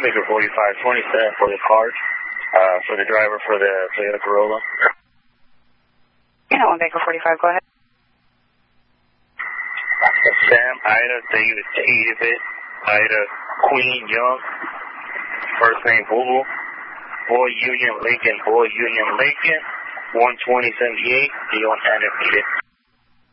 Baker 4527 for the car, for the driver for the Toyota Corolla. Yeah, 1 Baker 45, go ahead. Sam, Ida, David, David, Ida, Queen, Young, first name Boo, Boy Union, Lincoln, 12078, deal and defeated.